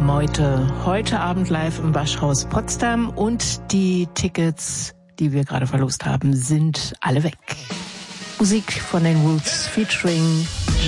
Meute. Heute Abend live im Waschhaus Potsdam und die Tickets, die wir gerade verlost haben, sind alle weg. Musik von den Roots featuring